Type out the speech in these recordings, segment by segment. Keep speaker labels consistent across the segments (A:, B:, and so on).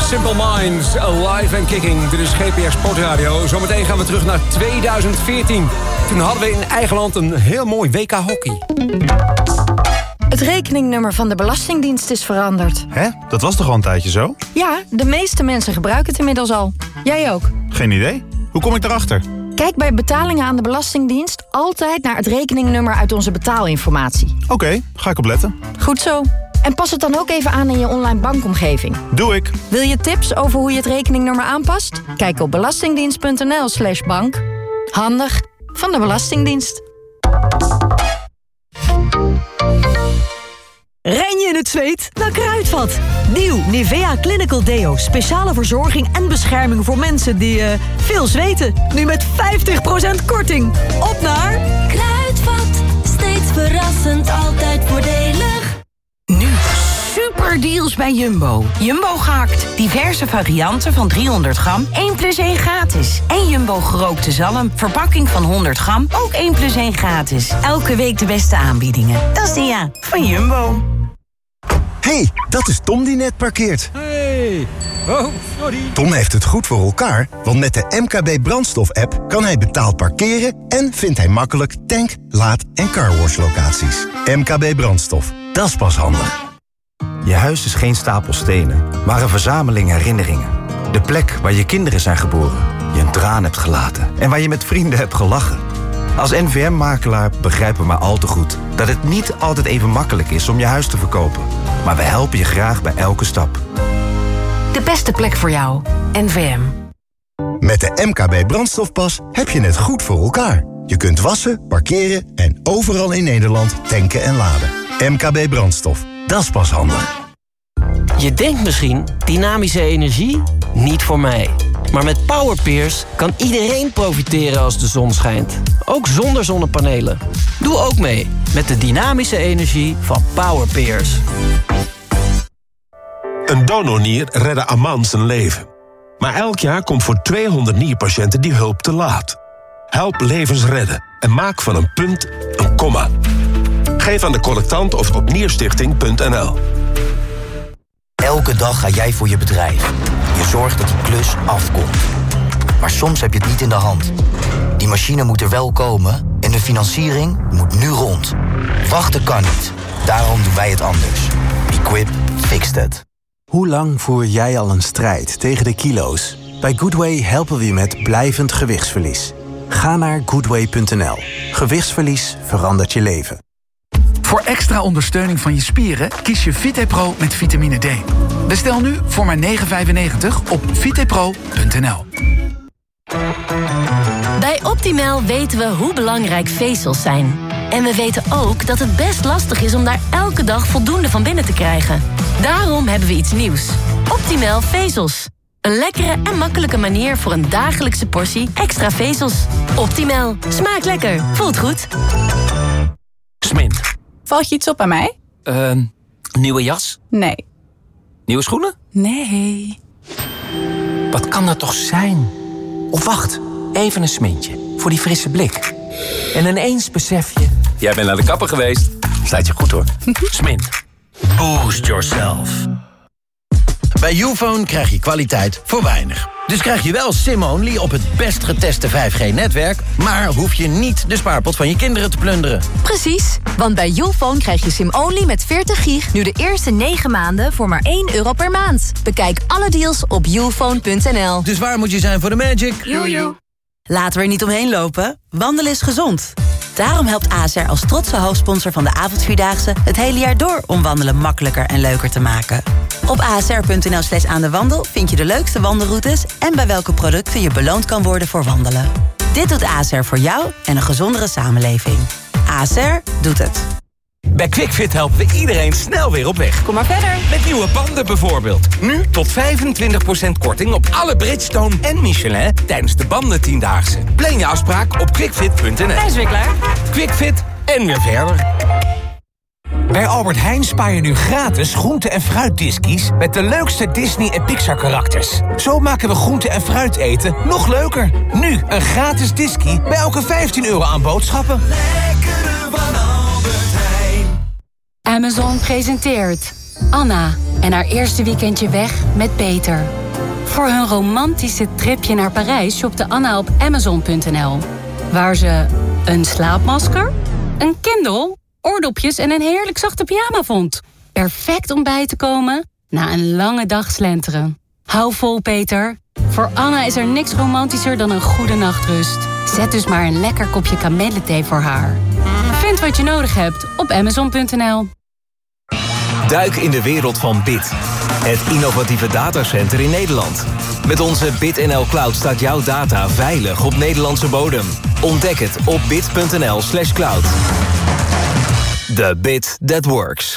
A: Simple Minds, Alive and Kicking. Dit is GPS Sportradio. Zometeen gaan we terug naar 2014. Toen hadden we in eigen land een heel mooi WK hockey.
B: Het rekeningnummer van de Belastingdienst is veranderd.
C: Hè? Dat was toch al een tijdje zo?
B: Ja, de meeste mensen gebruiken het inmiddels al. Jij ook.
C: Geen idee. Hoe kom ik erachter?
B: Kijk bij betalingen aan de Belastingdienst altijd naar het rekeningnummer uit onze betaalinformatie.
C: Oké, ga ik opletten.
B: Goed zo. En pas het dan ook even aan in je online bankomgeving.
C: Doe ik.
B: Wil je tips over hoe je het rekeningnummer aanpast? Kijk op belastingdienst.nl/bank. Handig van de Belastingdienst.
D: Ren je in het zweet? Dan Kruidvat. Nieuw Nivea Clinical Deo. Speciale verzorging en bescherming voor mensen die veel zweten. Nu met 50% korting. Op naar
E: Kruidvat. Steeds verrassend, altijd voordelig.
F: Nu superdeals bij Jumbo. Jumbo gehakt. Diverse varianten van 300 gram. 1 + 1 gratis. En Jumbo gerookte zalm. Verpakking van 100 gram. Ook 1 + 1 gratis. Elke week de beste aanbiedingen. Dat is de ja van Jumbo.
G: Hey, dat is Tom die net parkeert.
A: Hey. Oh, sorry.
G: Tom heeft het goed voor elkaar, want met de MKB Brandstof-app kan hij betaald parkeren en vindt hij makkelijk tank, laad- en carwash-locaties. MKB Brandstof, dat is pas handig.
H: Je huis is geen stapel stenen, maar een verzameling herinneringen. De plek waar je kinderen zijn geboren, je een traan hebt gelaten en waar je met vrienden hebt gelachen. Als NVM-makelaar begrijpen we maar al te goed dat het niet altijd even makkelijk is om je huis te verkopen. Maar we helpen je graag bij elke stap.
F: De beste plek voor jou. NVM.
G: Met de MKB Brandstofpas heb je het goed voor elkaar. Je kunt wassen, parkeren en overal in Nederland tanken en laden. MKB Brandstof, dat is pas handig.
I: Je denkt misschien, dynamische energie? Niet voor mij. Maar met Powerpeers kan iedereen profiteren als de zon schijnt. Ook zonder zonnepanelen. Doe ook mee met de dynamische energie van Powerpeers.
J: Een donornier redde Aman zijn leven. Maar elk jaar komt voor 200 nierpatiënten die hulp te laat. Help levens redden en maak van een punt een komma. Geef aan de collectant of op nierstichting.nl.
K: Elke dag ga jij voor je bedrijf. Je zorgt dat die klus afkomt. Maar soms heb je het niet in de hand. Die machine moet er wel komen en de financiering moet nu rond. Wachten kan niet. Daarom doen wij het anders. Equip fixed it.
L: Hoe lang voer jij al een strijd tegen de kilo's? Bij Goodway helpen we je met blijvend gewichtsverlies. Ga naar goodway.nl. Gewichtsverlies verandert je leven.
M: Voor extra ondersteuning van je spieren kies je VitePro met vitamine D. Bestel nu voor maar €9,95 op vitepro.nl.
E: Bij Optimal weten we hoe belangrijk vezels zijn. En we weten ook dat het best lastig is om daar elke dag voldoende van binnen te krijgen. Daarom hebben we iets nieuws. Optimal vezels. Een lekkere en makkelijke manier voor een dagelijkse portie extra vezels. Optimal. Smaakt lekker. Voelt goed.
N: Smint.
O: Valt je iets op aan mij?
N: Nieuwe jas?
O: Nee.
N: Nieuwe schoenen?
O: Nee.
N: Wat kan dat toch zijn? Of wacht, even een smintje. Voor die frisse blik. En ineens besef je... Jij bent naar de kapper geweest. Staat je goed hoor. Smint. Boost yourself.
P: Bij Youfone krijg je kwaliteit voor weinig. Dus krijg je wel SIM-only op het best geteste 5G-netwerk... maar hoef je niet de spaarpot van je kinderen te plunderen.
Q: Precies, want bij Youfone krijg je SIM-only met 40 gig... nu de eerste 9 maanden voor maar €1 per maand. Bekijk alle deals op youfone.nl.
P: Dus waar moet je zijn voor de magic?
Q: Jojo.
D: Laten we er niet omheen lopen. Wandelen is gezond. Daarom helpt ASR als trotse hoofdsponsor van de avondvierdaagse... het hele jaar door om wandelen makkelijker en leuker te maken. Op asr.nl/aandewandel vind je de leukste wandelroutes... en bij welke producten je beloond kan worden voor wandelen. Dit doet ASR voor jou en een gezondere samenleving. ASR doet het.
N: Bij QuickFit helpen we iedereen snel weer op weg.
Q: Kom maar verder.
N: Met nieuwe banden bijvoorbeeld. Nu tot 25% korting op alle Bridgestone en Michelin tijdens de banden 10-daagse. Plan je afspraak op quickfit.nl.
Q: Hij is weer klaar.
N: QuickFit en weer verder. Bij Albert Heijn spaar je nu gratis groente- en fruitdiskies... met de leukste Disney- en Pixar-karakters. Zo maken we groente- en fruit eten nog leuker. Nu een gratis diskie bij elke €15 aan boodschappen.
R: Lekkere van Albert Heijn.
Q: Amazon presenteert
R: Anna en haar eerste weekendje weg met Peter. Voor hun romantische tripje naar Parijs shopte Anna op Amazon.nl. Waar ze een slaapmasker, een Kindle, oordopjes en een heerlijk zachte pyjama vond. Perfect om bij te komen na een lange dag slenteren. Hou vol, Peter. Voor Anna is er niks romantischer dan een goede nachtrust. Zet dus maar een lekker kopje kamillethee voor haar. Vind wat je nodig hebt op Amazon.nl.
S: Duik in de wereld van BIT. Het innovatieve datacenter in Nederland. Met onze BitNL Cloud staat jouw data veilig op Nederlandse bodem. Ontdek het op bit.nl/cloud. The bit that works.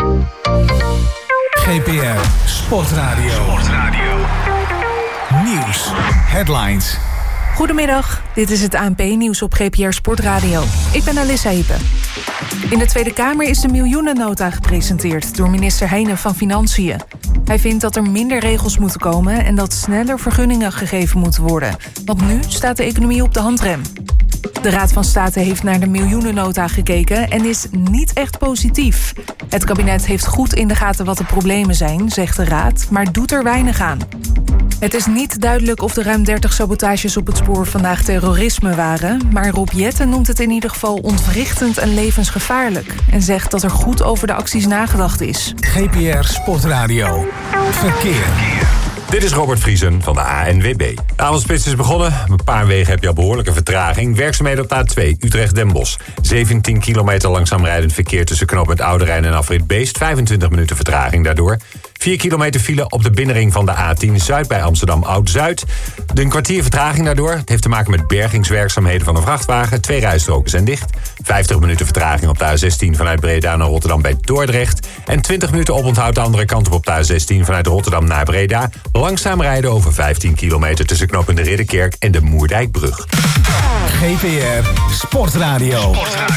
T: GPR Sportradio. Nieuws. Headlines.
U: Goedemiddag, dit is het ANP-nieuws op GPR Sportradio. Ik ben Alissa Hippe. In de Tweede Kamer is de miljoenennota gepresenteerd door minister Heijnen van Financiën. Hij vindt dat er minder regels moeten komen en dat sneller vergunningen gegeven moeten worden. Want nu staat de economie op de handrem. De Raad van State heeft naar de miljoenennota gekeken en is niet echt positief. Het kabinet heeft goed in de gaten wat de problemen zijn, zegt de Raad, maar doet er weinig aan. Het is niet duidelijk of de ruim 30 sabotages op het spoor vandaag terrorisme waren, maar Rob Jetten noemt het in ieder geval ontwrichtend en levensgevaarlijk en zegt dat er goed over de acties nagedacht is.
T: GPR Sportradio. Verkeer.
V: Dit is Robert Vriesen van de ANWB. De avondspits is begonnen. Op een paar wegen heb je al behoorlijke vertraging. Werkzaamheden op de A2, Utrecht-Den Bosch. 17 kilometer langzaam rijdend verkeer tussen knooppunt Oude Rijn en Afrit Beest. 25 minuten vertraging daardoor. 4 kilometer file op de binnenring van de A10 Zuid bij Amsterdam Oud-Zuid. Een kwartier vertraging daardoor. Het heeft te maken met bergingswerkzaamheden van een vrachtwagen. 2 rijstroken zijn dicht. 50 minuten vertraging op de A16 vanuit Breda naar Rotterdam bij Dordrecht. En 20 minuten oponthoud de andere kant op de A16 vanuit Rotterdam naar Breda. Langzaam rijden over 15 kilometer tussen knooppunt de Ridderkerk en de Moerdijkbrug.
T: GPR Sportradio.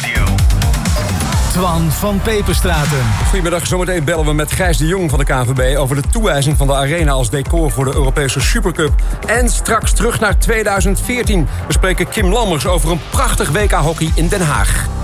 T: Twan van Peperstraten.
A: Goedemiddag, zometeen bellen we met Gijs de Jong van de KNVB over de toewijzing van de arena als decor voor de Europese Supercup. En straks terug naar 2014. We spreken Kim Lammers over een prachtig WK hockey in Den Haag.